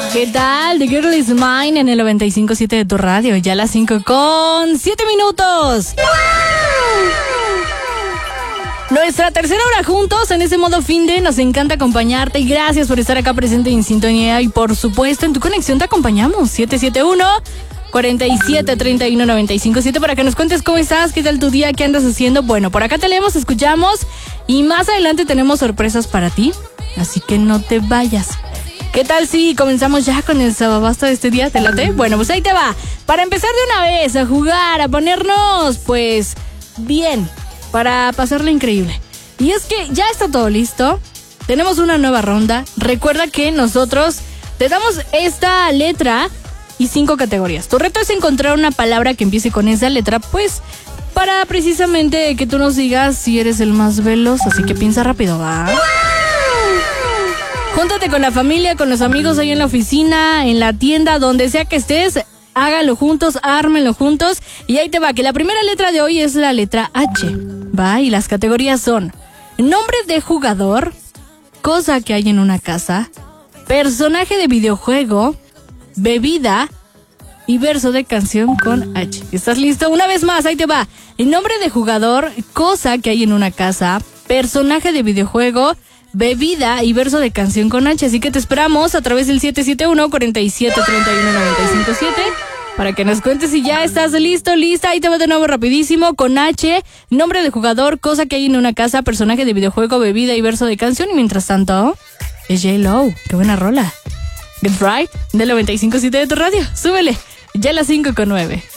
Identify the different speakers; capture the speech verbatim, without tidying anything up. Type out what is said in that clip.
Speaker 1: ¿Qué tal? The Girl is Mine en el noventa y cinco punto siete de tu radio. Ya a las cinco con siete minutos. Nuestra tercera hora juntos en ese modo fin de. Nos encanta acompañarte y gracias por estar acá presente en sintonía. Y por supuesto en tu conexión te acompañamos. siete siete uno, cuatro siete, tres uno, nueve cinco siete para que nos cuentes cómo estás, qué tal tu día, qué andas haciendo. Bueno, por acá te leemos, escuchamos y más adelante tenemos sorpresas para ti. Así que no te vayas. ¿Qué tal si comenzamos ya con el sababasta de este día? ¿Te late? Bueno, pues ahí te va. Para empezar de una vez a jugar, a ponernos, pues, bien, para pasarlo increíble. Y es que ya está todo listo. Tenemos una nueva ronda. Recuerda que nosotros te damos esta letra y cinco categorías. Tu reto es encontrar una palabra que empiece con esa letra, pues, para precisamente que tú nos digas si eres el más veloz. Así que piensa rápido, ¿va? Júntate con la familia, con los amigos ahí en la oficina, en la tienda, donde sea que estés. Háganlo juntos, ármenlo juntos. Y ahí te va, que la primera letra de hoy es la letra H. Va, y las categorías son nombre de jugador, cosa que hay en una casa, personaje de videojuego, bebida y verso de canción con H. ¿Estás listo? Una vez más, ahí te va. El nombre de jugador, cosa que hay en una casa, personaje de videojuego, bebida y verso de canción con H. Así que te esperamos a través del siete siete uno, cuatro siete, tres uno, nueve cinco siete para que nos cuentes si ya estás listo, lista. Ahí te va de nuevo rapidísimo con H, nombre de jugador, cosa que hay en una casa, personaje de videojuego, bebida y verso de canción. Y mientras tanto, es J-Lo. Qué buena rola. Get Right, del noventa y cinco punto siete de tu radio. Súbele, ya a las cinco con nueve.